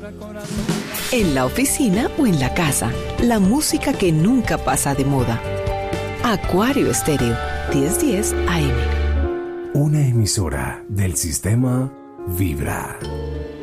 En la oficina o en la casa, la música que nunca pasa de moda. Acuario Estéreo, 1010 AM. Una emisora del sistema Vibra.